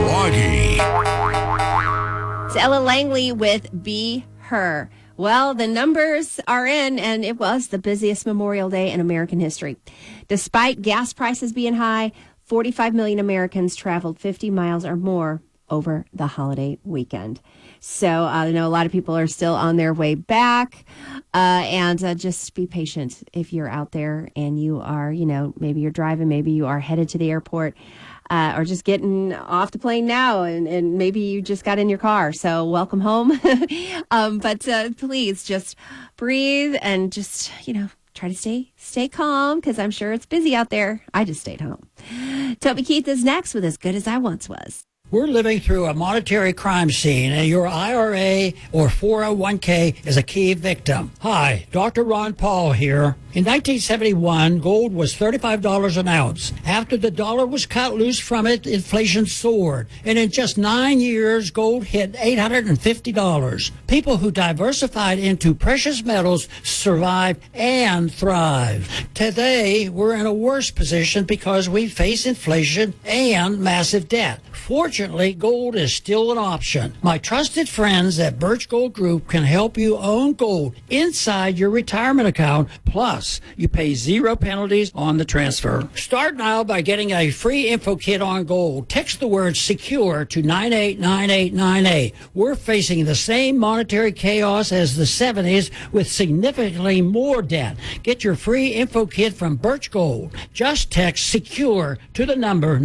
Froggy. It's Ella Langley with Be Her. Well, the numbers are in, and it was the busiest Memorial Day in American history. Despite gas prices being high, 45 million Americans traveled 50 miles or more over the holiday weekend. So I know a lot of people are still on their way back, and just be patient if you're out there and you are, maybe you're driving, maybe you are headed to the airport, or just getting off the plane now, and maybe you just got in your car. So welcome home. But please just breathe and just, try to stay calm, because I'm sure it's busy out there. I just stayed home. Toby Keith is next with As Good As I Once Was. We're living through a monetary crime scene, and your IRA or 401k is a key victim. Hi, Dr. Ron Paul here. In 1971, gold was $35 an ounce. After the dollar was cut loose from it, inflation soared. And in just 9 years, gold hit $850. People who diversified into precious metals survived and thrived. Today, we're in a worse position because we face inflation and massive debt. Fortunately, gold is still an option. My trusted friends at Birch Gold Group can help you own gold inside your retirement account. Plus, you pay 0 penalties on the transfer. Start now by getting a free info kit on gold. Text the word SECURE to 989898. We're facing the same monetary chaos as the 70s with significantly more debt. Get your free info kit from Birch Gold. Just text SECURE to the number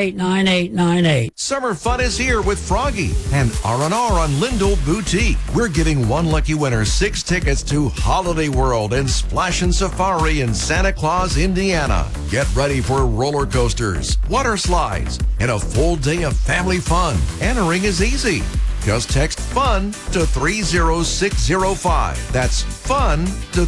989898. Summer fun is here with Froggy and R&R on Lindell Boutique. We're giving one lucky winner 6 tickets to Holiday World and Splashin' Safari in Santa Claus, Indiana. Get ready for roller coasters, water slides, and a full day of family fun. Entering is easy. Just text FUN to 30605. That's FUN to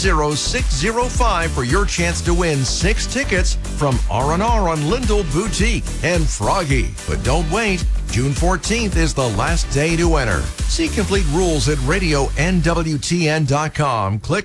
30605 for your chance to win 6 tickets from R&R on Lindell Boutique and Froggy. But don't wait. June 14th is the last day to enter. See complete rules at radionwtn.com. Click